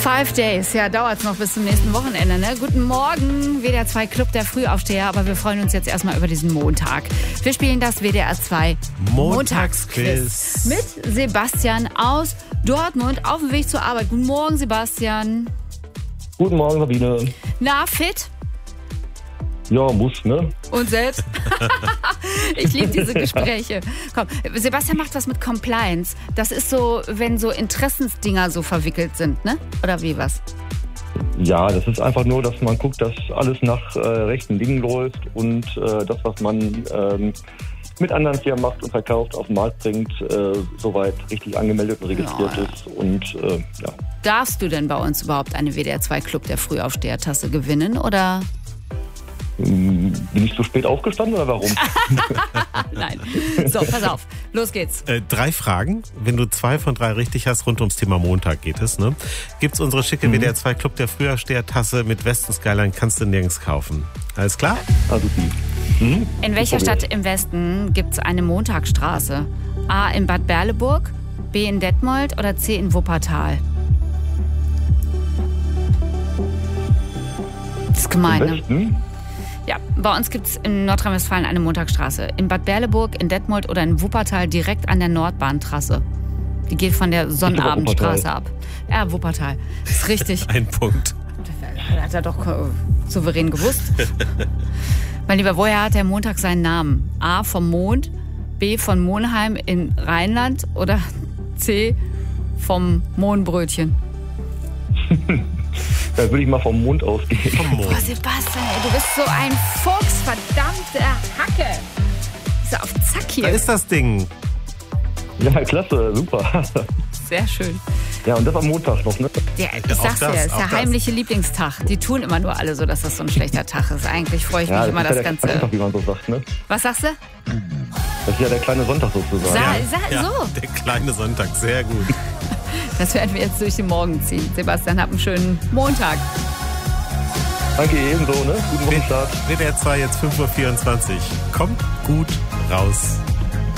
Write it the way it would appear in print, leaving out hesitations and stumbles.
5 Days, ja, dauert es noch bis zum nächsten Wochenende, ne? Guten Morgen, WDR 2 Club der Frühaufsteher, aber wir freuen uns jetzt erstmal über diesen Montag. Wir spielen das WDR 2 Montagsquiz mit Sebastian aus Dortmund auf dem Weg zur Arbeit. Guten Morgen, Sebastian. Guten Morgen, Sabine. Na, fit? Ja, muss, ne? Und selbst? Ich liebe diese Gespräche. Komm, Sebastian macht was mit Compliance. Das ist so, wenn so Interessensdinger so verwickelt sind, ne? Oder wie was? Ja, das ist einfach nur, dass man guckt, dass alles nach rechten Dingen läuft und das, was man mit anderen Firmen macht und verkauft, auf den Markt bringt, soweit richtig angemeldet und registriert ist. Und ja. Darfst du denn bei uns überhaupt eine WDR 2 Club der Frühaufsteher-Tasse gewinnen, oder? Bin ich zu spät aufgestanden oder warum? Nein. So, pass auf. Los geht's. 3 Fragen. Wenn du 2 von 3 richtig hast, rund ums Thema Montag geht es, ne? Gibt's unsere schicke WDR 2 Club der Frühaufsteher-Tasse mit Westen Skyline, kannst du nirgends kaufen. Alles klar? Also die. In welcher Stadt im Westen gibt's eine Montagsstraße? A in Bad Berleburg, B in Detmold oder C in Wuppertal? Das ist gemein, ne? Ja, bei uns gibt es in Nordrhein-Westfalen eine Montagsstraße. In Bad Berleburg, in Detmold oder in Wuppertal direkt an der Nordbahntrasse. Die geht von der Sonnabendstraße ab. Ja, Wuppertal. Ist richtig. Ein Punkt. Das hat er doch souverän gewusst. Mein Lieber, woher hat der Montag seinen Namen? A vom Mond, B von Monheim in Rheinland oder C vom Mohnbrötchen? Da würde ich mal vom Mond ausgehen. Vom Mond. Boah, Sebastian, ey, du bist so ein Fuchs, verdammte Hacke. Ist auf Zack hier. Da ist das Ding. Ja, klasse, super. Sehr schön. Ja, und das am Montag noch, ne? Ja, ich sag's dir, ist der das. heimliche Lieblingstag. Die tun immer nur alle so, dass das so ein schlechter Tag ist. Eigentlich freue ich mich immer das Ganze. Sonntag, wie man so sagt, ne? Was sagst du? Das ist ja der kleine Sonntag sozusagen. So. Der kleine Sonntag, sehr gut. Das werden wir jetzt durch den Morgen ziehen. Sebastian, hab einen schönen Montag. Danke ebenso, ne? Guten Wochenstart. WDR 2 jetzt 5:24 Uhr. Kommt gut raus.